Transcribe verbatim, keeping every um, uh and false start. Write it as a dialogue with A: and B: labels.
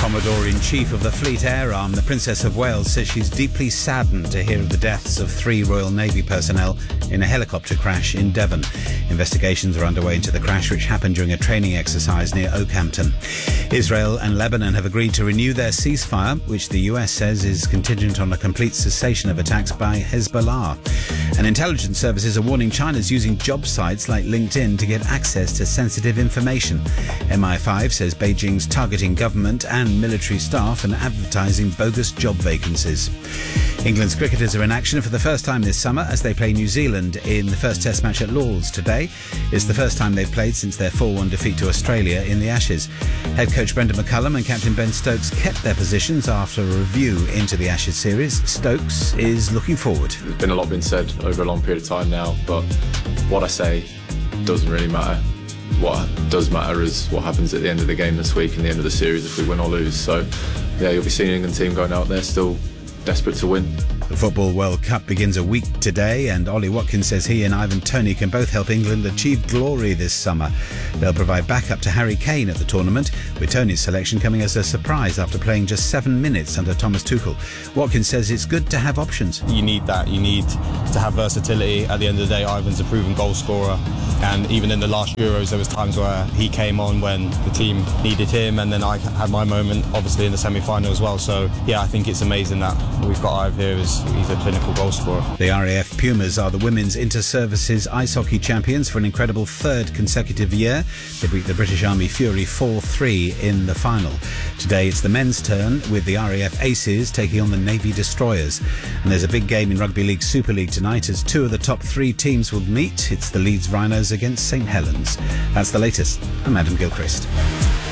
A: Commodore-in-Chief of the Fleet Air Arm, the Princess of Wales, says she's deeply saddened to hear of the deaths of three Royal Navy personnel in a helicopter crash in Devon. Investigations are underway into the crash, which happened during a training exercise near Oakhampton. Israel and Lebanon have agreed to renew their ceasefire, which the U S says is contingent on a complete cessation of attacks by Hezbollah. And intelligence services are warning China's using job sites like LinkedIn to get access to sensitive information. M I five says Beijing's targeting government and military staff and advertising bogus job vacancies. England's cricketers are in action for the first time this summer as they play New Zealand in the first Test match at Lord's today. It's the first time they've played since their four one defeat to Australia in the Ashes. Head coach Brendan McCullum and captain Ben Stokes kept their positions after a review into the Ashes series. Stokes is looking forward.
B: There's been a lot been said over a long period of time now, but what I say doesn't really matter. What does matter is what happens at the end of the game this week and the end of the series if we win or lose. So, yeah, you'll be seeing the England team going out there still desperate to win.
A: The Football World Cup begins a week today, and Ollie Watkins says he and Ivan Toney can both help England achieve glory this summer. They'll provide backup to Harry Kane at the tournament, with Toney's selection coming as a surprise after playing just seven minutes under Thomas Tuchel. Watkins says it's good to have options.
C: You need that. You need to have versatility. At the end of the day, Ivan's a proven goal scorer, and even in the last Euros, there was times where he came on when the team needed him, and then I had my moment, obviously, in the semi-final as well. So, yeah, I think it's amazing that we've got Ivan here. Is He's a clinical goal scorer.
A: The R A F Pumas are the women's inter-services ice hockey champions for an incredible third consecutive year. They beat the British Army Fury four three in the final. Today it's the men's turn, with the R A F Aces taking on the Navy Destroyers. And there's a big game in Rugby League Super League tonight as two of the top three teams will meet. It's the Leeds Rhinos against St Helens. That's the latest. I'm Adam Gilchrist.